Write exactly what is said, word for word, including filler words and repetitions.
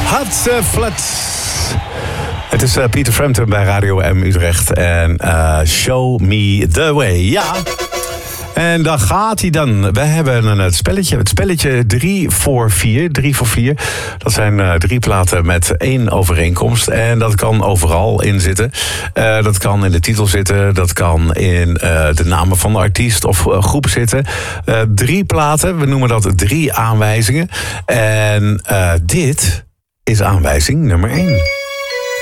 Hartse Flats. Het is uh, Peter Frampton bij Radio M Utrecht. En uh, Show Me The Way. Ja. En daar gaat hij dan. We hebben een het spelletje. Het spelletje drie voor vier. drie voor vier. Dat zijn uh, drie platen met één overeenkomst. En dat kan overal in zitten. Uh, dat kan in de titel zitten. Dat kan in uh, de namen van de artiest of uh, groep zitten. Uh, drie platen. We noemen dat drie aanwijzingen. En uh, dit is aanwijzing nummer één.